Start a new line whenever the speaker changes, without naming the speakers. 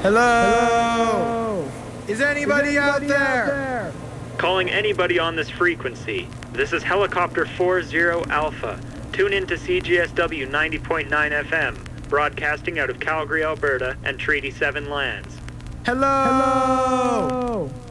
Hello? Is anybody out there?
Calling anybody on this frequency. This is Helicopter 40 Alpha. Tune in to CGSW 90.9 FM, broadcasting out of Calgary, Alberta, and Treaty 7 lands.
Hello?